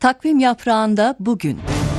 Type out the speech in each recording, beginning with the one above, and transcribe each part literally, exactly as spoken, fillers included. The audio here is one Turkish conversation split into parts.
Takvim yaprağında bugün.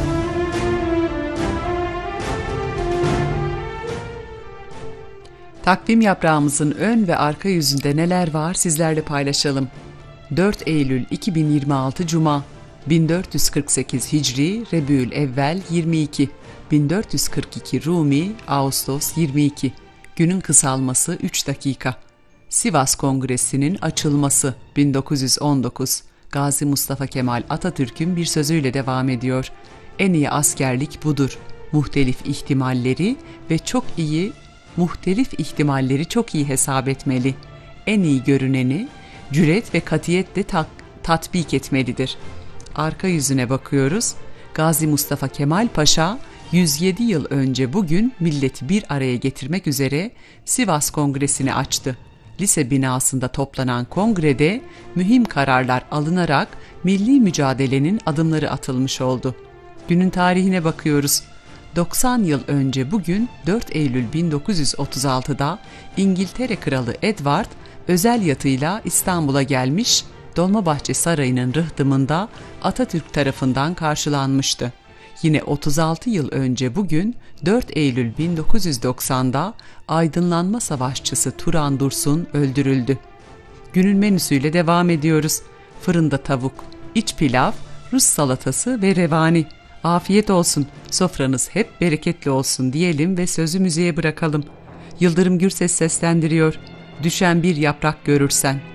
Takvim yaprağımızın ön ve arka yüzünde neler var sizlerle paylaşalım. dört Eylül iki bin yirmi altı Cuma, bin dört yüz kırk sekiz Hicri, Rebiülevvel yirmi iki, bin dört yüz kırk iki Rumi, Ağustos yirmi iki. Günün kısalması üç dakika. Sivas Kongresi'nin açılması bin dokuz yüz on dokuz. Gazi Mustafa Kemal Atatürk'ün bir sözüyle devam ediyor. En iyi askerlik budur. Muhtelif ihtimalleri ve çok iyi muhtelif ihtimalleri çok iyi hesap etmeli. En iyi görüneni cüret ve katiyetle ta- tatbik etmelidir. Arka yüzüne bakıyoruz. Gazi Mustafa Kemal Paşa yüz yedi yıl önce bugün milleti bir araya getirmek üzere Sivas Kongresi'ni açtı. Lise binasında toplanan kongrede mühim kararlar alınarak milli mücadelenin adımları atılmış oldu. Günün tarihine bakıyoruz. doksan yıl önce bugün dört Eylül bin dokuz yüz otuz altıda İngiltere Kralı Edward özel yatıyla İstanbul'a gelmiş, Dolmabahçe Sarayı'nın rıhtımında Atatürk tarafından karşılanmıştı. Yine otuz altı yıl önce bugün dört Eylül bin dokuz yüz doksanda aydınlanma savaşçısı Turan Dursun öldürüldü. Günün menüsüyle devam ediyoruz. Fırında tavuk, iç pilav, Rus salatası ve revani. Afiyet olsun, sofranız hep bereketli olsun diyelim ve sözü müziğe bırakalım. Yıldırım Gürses seslendiriyor. Düşen bir yaprak görürsen.